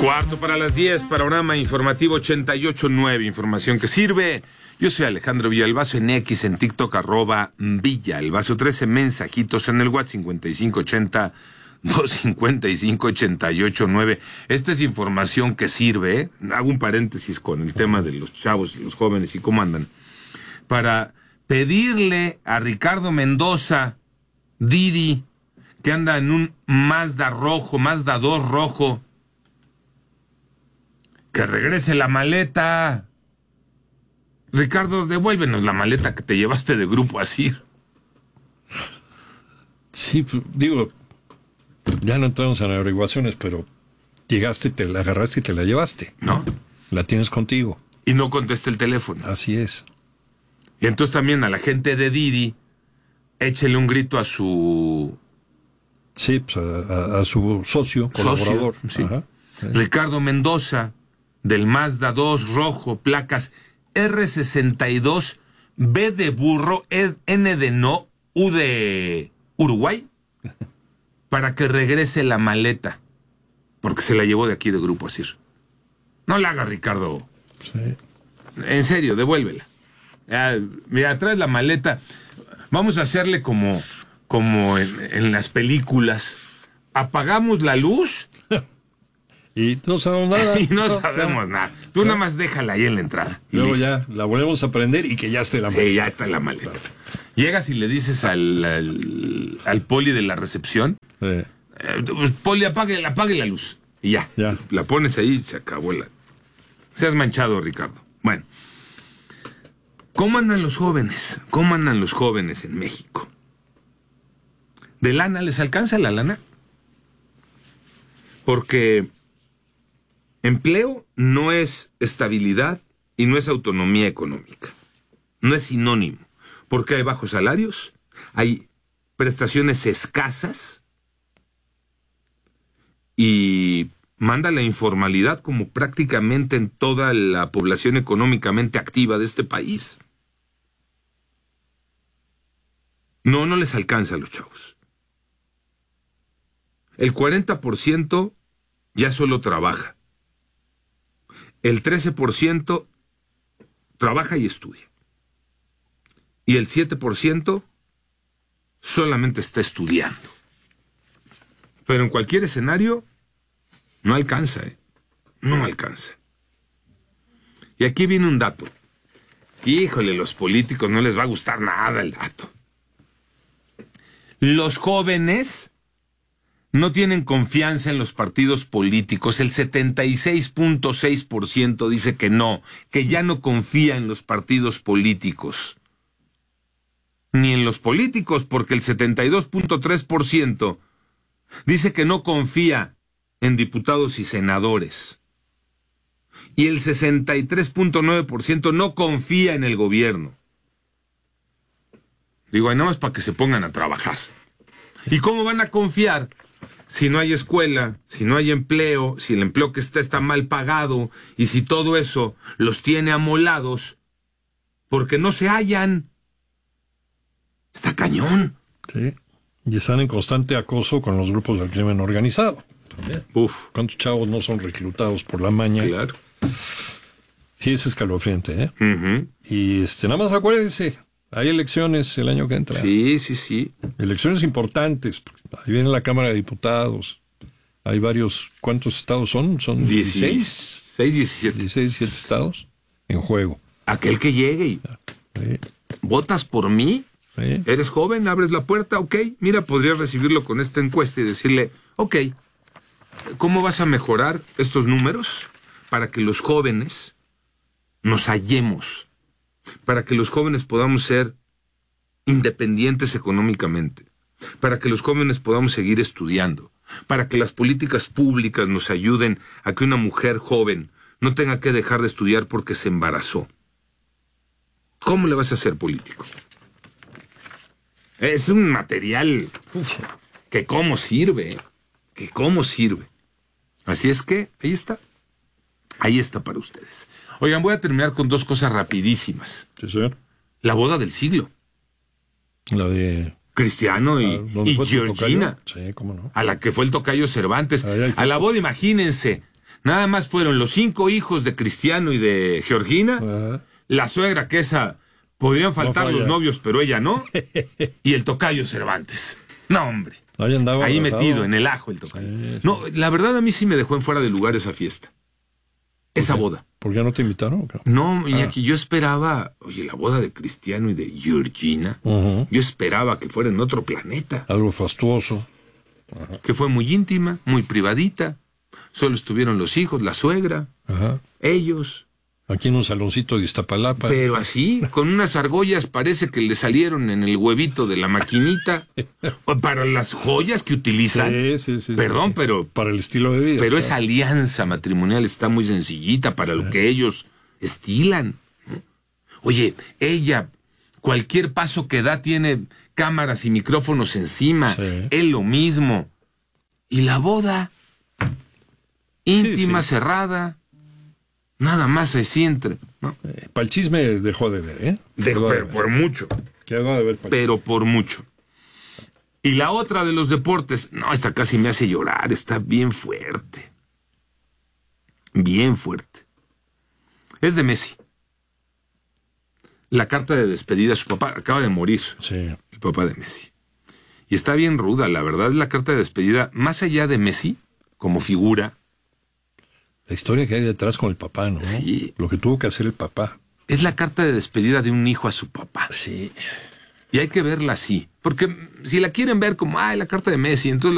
9:15, panorama informativo 88.9, información que sirve. Yo soy Alejandro Villalbazo, en X, en TikTok, @Villalbazo, 13 mensajitos en el WhatsApp, 5580-255-88.9. Esta es información que sirve, ¿eh? Hago un paréntesis con el tema de los chavos y los jóvenes y cómo andan. Para pedirle a Ricardo Mendoza, Didi, que anda en un Mazda 2 rojo, que regrese la maleta. Ricardo, devuélvenos la maleta que te llevaste de Grupo Asir. Sí, digo, ya no entramos en averiguaciones, pero llegaste, te la agarraste y te la llevaste. ¿No? La tienes contigo. Y no contesta el teléfono. Así es. Y entonces también a la gente de Didi, échele un grito a su... Sí, pues a su socio, colaborador. Sí. Ajá, sí. Ricardo Mendoza, del Mazda 2 rojo, placas R62, B de burro, N de no, U de Uruguay, para que regrese la maleta, porque se la llevó de aquí de Grupo Asir. No la haga, Ricardo. Sí. En serio, devuélvela. Mira, traes la maleta. Vamos a hacerle como en las películas. Apagamos la luz y no sabemos nada. y no sabemos nada. Tú nada más déjala ahí en la entrada. Luego listo. ya la volvemos a prender y que ya esté la maleta. Sí, ya está la maleta. Perfecto. Llegas y le dices al poli de la recepción, Sí. Poli, apague la luz. Y ya. La pones ahí y se acabó la... Seas manchado, Ricardo. Bueno. ¿Cómo andan los jóvenes? ¿Cómo andan los jóvenes en México? ¿De lana les alcanza la lana? Porque empleo no es estabilidad y no es autonomía económica. No es sinónimo. Porque hay bajos salarios, hay prestaciones escasas y manda la informalidad como prácticamente en toda la población económicamente activa de este país. No les alcanza a los chavos. El 40% ya solo trabaja. El 13% trabaja y estudia. Y el 7% solamente está estudiando. Pero en cualquier escenario no alcanza, ¿eh? No alcanza. Y aquí viene un dato. Híjole, los políticos no les va a gustar nada el dato. Los jóvenes no tienen confianza en los partidos políticos. El 76.6% dice que no, que ya no confía en los partidos políticos. Ni en los políticos, porque el 72.3% dice que no confía en diputados y senadores. Y el 63.9% no confía en el gobierno. Digo, nada más para que se pongan a trabajar. ¿Y cómo van a confiar si no hay escuela, si no hay empleo, si el empleo que está mal pagado y si todo eso los tiene amolados porque no se hallan? Está cañón. Sí. Y están en constante acoso con los grupos del crimen organizado. También. Uf. ¿Cuántos chavos no son reclutados por la maña? Claro. Sí, es escalofriante, ¿eh? Uh-huh. Y nada más acuérdense, hay elecciones el año que entra. Sí. Elecciones importantes. Ahí viene la Cámara de Diputados. Hay varios... ¿Cuántos estados son? ¿Son 16? 17 estados en juego. Aquel que llegue y... Sí. ¿Votas por mí? Sí. ¿Eres joven? ¿Abres la puerta? Ok. Mira, podrías recibirlo con esta encuesta y decirle, ok, ¿cómo vas a mejorar estos números para que los jóvenes nos hallemos? Para que los jóvenes podamos ser independientes económicamente, para que los jóvenes podamos seguir estudiando, para que las políticas públicas nos ayuden a que una mujer joven no tenga que dejar de estudiar porque se embarazó. ¿Cómo le vas a hacer, político? Es un material que cómo sirve, Así es que, ahí está para ustedes. Oigan, voy a terminar con dos cosas rapidísimas. Sí, señor. La boda del siglo. La de... Cristiano y Georgina. Sí, cómo no. A la que fue el tocayo Cervantes. Ay, a la boda, imagínense, Nada más fueron los 5 hijos de Cristiano y de Georgina, Ajá. la suegra que esa podrían faltar falla. los novios, pero ella no, y el tocayo Cervantes. No, hombre. Ahí andaba Ahí abrazado. metido en el ajo el tocayo. Sí, No, la verdad a mí sí me dejó en fuera de lugar esa fiesta. Esa boda. ¿Por qué no te invitaron? No, Iñaki, yo esperaba, oye, la boda de Cristiano y de Georgina, Ujú. yo esperaba que fuera en otro planeta, Algo fastuoso. que fue muy íntima, muy privadita. Solo estuvieron los hijos, la suegra, Ajá. ellos. Aquí en un saloncito de Iztapalapa. Pero así, con unas argollas parece que le salieron en el huevito de la maquinita. O para las joyas que utilizan. Sí. Perdón, Sí. pero Para el estilo de vida. Pero claro. esa alianza matrimonial está muy sencillita para lo que ellos estilan. ¿No? Oye, ella, cualquier paso que da tiene cámaras y micrófonos encima. Sí. Él lo mismo. Y la boda, íntima, sí. cerrada, nada más así entre. ¿No? Para el chisme dejó de ver, ¿eh? Pero por mucho. Quedó de ver pa'l Pero por mucho. Y la otra de los deportes, no, esta casi me hace llorar, está bien fuerte. Bien fuerte. Es de Messi. La carta de despedida, su papá acaba de morir, Sí. el papá de Messi. Y está bien ruda, la verdad, es la carta de despedida, más allá de Messi, como figura, La historia que hay detrás con el papá, ¿no? Sí. Lo que tuvo que hacer el papá. es la carta de despedida de un hijo a su papá. Sí. Y hay que verla así, porque si la quieren ver como, ay, la carta de Messi, entonces